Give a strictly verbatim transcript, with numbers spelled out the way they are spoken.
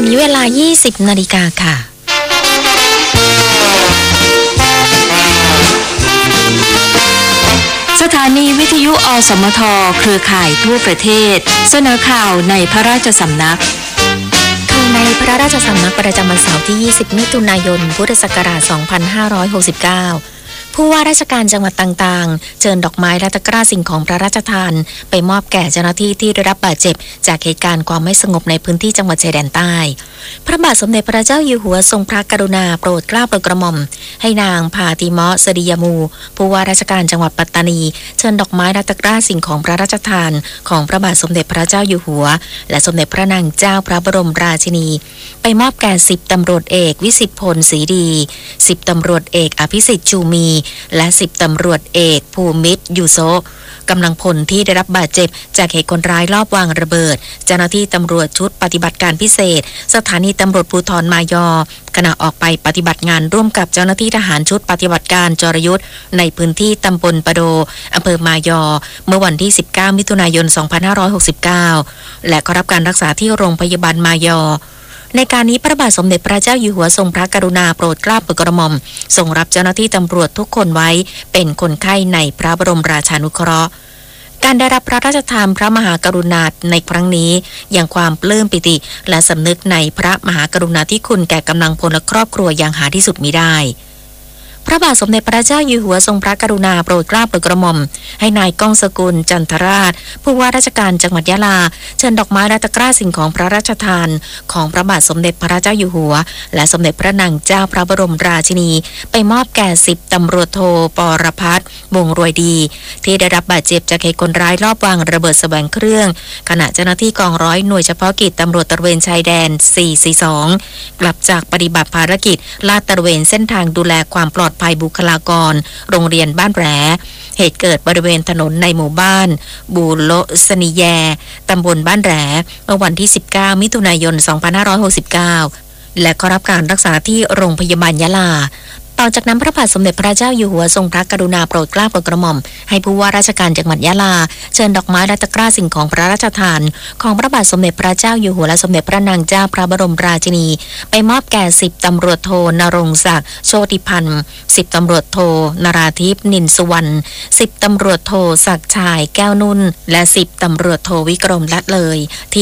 นี้เวลา ยี่สิบ นาฬิกาค่ะสถานีวิทยุอสมทเครือข่ายทั่วประเทศเสนอข่าวในพระราชสำนักข่าวในพระราชสำนักประจำวันเสาร์ที่ ยี่สิบ มิถุนายน พุทธศักราช สองพันห้าร้อยหกสิบเก้า ผู้ว่าราชการจังหวัดต่างๆเชิญดอกไม้และตะกร้าสิ่งของพระราชทานไปมอบแก่เจ้าหน้าที่ที่ได้รับบาดเจ็บจากเหตุการณ์ความไม่สงบในพื้นที่จังหวัดชายแดนใต้พระบาทสมเด็จพระเจ้าอยู่หัวทรงพระกรุณาโปรดเกล้าโปรดกระหม่อมให้นางพาติเมาะสดิยมูผู้ว่าราชการจังหวัดปัตตานีเชิญดอกไม้และตะกร้าสิ่งของพระราชทานของพระบาทสมเด็จพระเจ้าอยู่หัวและสมเด็จพระนางเจ้าพระบรมราชินีไปมอบแก่สิบตำรวจเอกวิสิทธิพลศรีดีสิบตำรวจเอกอภิสิทธิ์ชูมีและสิบตำรวจเอกภูมิตรยูโซกำลังพลที่ได้รับบาดเจ็บจากเหตุคนร้ายลอบวางระเบิดเจ้าหน้าที่ตำรวจชุดปฏิบัติการพิเศษสถานีตำรวจภูธรมายอขณะออกไปปฏิบัติงานร่วมกับเจ้าหน้าที่ทหารชุดปฏิบัติการจรยุทธ์ในพื้นที่ตำบลปะโดอำเภอมายอเมื่อวันที่สิบเก้ามิถุนายนสองพันห้าร้อยหกสิบเก้าและก็รับการรักษาที่โรงพยาบาลมายอในการนี้พระบาทสมเด็จพระเจ้าอยู่หัวทรงพระกรุณาโปรดเกล้าโปรดกระหม่อมทรงรับเจ้าหน้าที่ตำรวจทุกคนไว้เป็นคนไข้ในพระบรมราชานุเคราะห์การได้รับพระราชทานพระมหากรุณาในครั้งนี้ยังความปลื้มปิติและสำนึกในพระมหากรุณาธิคุณแก่กำลังพลและครอบครัวอย่างหาที่สุดมิได้พระบาทสมเด็จพระเจ้าอยู่หัวทรงพระกรุณาโปรดเกล้าโปรดกระหม่อมให้นายก้องสกุลจันทราชผู้ว่าราชการจังหวัดยะลาเชิญดอกไม้และตะกร้าสิ่งของพระราชทานของพระบาทสมเด็จพระเจ้าอยู่หัวและสมเด็จพระนางเจ้าพระบรมราชินีไปมอบแก่สิบตำรวจโทปรพัฒน์วงรวยดีที่ได้รับบาดเจ็บจากเหตุคนร้ายลอบวางระเบิดแสวงเครื่องขณะเจ้าหน้าที่กองร้อยหน่วยเฉพาะกิจตำรวจตระเวนชายแดนสี่สี่สองกลับจากปฏิบัติภารกิจลาดตระเวนเส้นทางดูแลความปลอดภัยบุคลากรโรงเรียนบ้านแหลเหตุเกิดบริเวณถนนในหมู่บ้านบูโลสนิแยตำบลบ้านแหลเมื่อวันที่สิบเก้ามิถุนายนสองพันห้าร้อยหกสิบเก้าและก็รับการรักษาที่โรงพยาบาลยะลาต่อจากนั้นพระบาทสมเด็จพระเจ้าอยู่หัวทรงพระกรุณาโปรดเกล้าโปรดกระหม่อมให้ผู้ว่าราชการจังหวัดยะลาเชิญดอกไม้และตะกร้าสิ่งของพระราชทานของพระบาทสมเด็จพระเจ้าอยู่หัวและสมเด็จพระนางเจ้าพระบรมราชินีไปมอบแก่สิบตำรวจโทนรงศักดิ์โชติพันธ์สิบตำรวจโทนราธิปนินสุวรรณสิบตำรวจโทศักดิ์ชายแก้วนุ่นและสิบตำรวจโทวิกรมละเลย